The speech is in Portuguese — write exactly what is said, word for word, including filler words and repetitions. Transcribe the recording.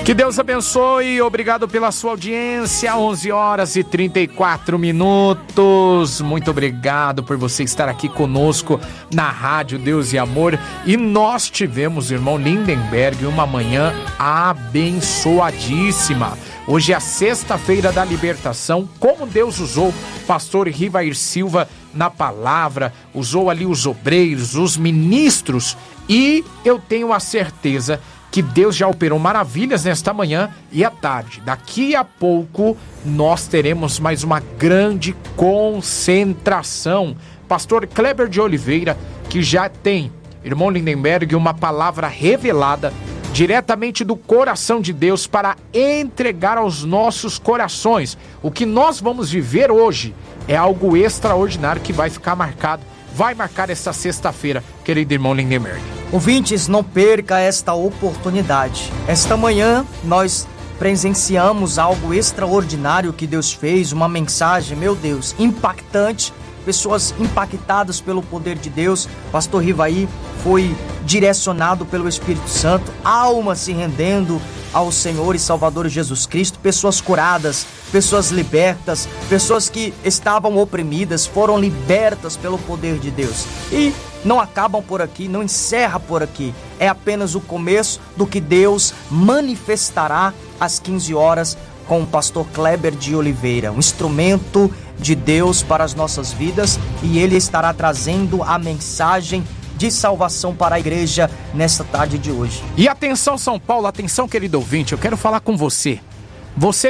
Que Deus abençoe, obrigado pela sua audiência, onze horas e trinta e quatro minutos, muito obrigado por você estar aqui conosco na Rádio Deus e Amor, e nós tivemos, irmão Lindenberg, uma manhã abençoadíssima. Hoje é a sexta-feira da libertação, como Deus usou pastor Rivair Silva na palavra, usou ali os obreiros, os ministros, e eu tenho a certeza que Deus já operou maravilhas nesta manhã e à tarde. Daqui a pouco nós teremos mais uma grande concentração. Pastor Kleber de Oliveira, que já tem, irmão Lindenberg, uma palavra revelada diretamente do coração de Deus para entregar aos nossos corações. O que nós vamos viver hoje é algo extraordinário que vai ficar marcado, vai marcar essa sexta-feira, querido irmão Lindenberg. Ouvintes, não perca esta oportunidade. Esta manhã nós presenciamos algo extraordinário que Deus fez, uma mensagem, meu Deus, impactante, pessoas impactadas pelo poder de Deus. Pastor Rivair foi direcionado pelo Espírito Santo, almas se rendendo ao Senhor e Salvador Jesus Cristo, pessoas curadas, pessoas libertas, pessoas que estavam oprimidas, foram libertas pelo poder de Deus. E não acabam por aqui, não encerra por aqui. É apenas o começo do que Deus manifestará às quinze horas com o pastor Kleber de Oliveira, um instrumento de Deus para as nossas vidas, e ele estará trazendo a mensagem de salvação para a igreja nesta tarde de hoje. E atenção, São Paulo, atenção, querido ouvinte, eu quero falar com você. Você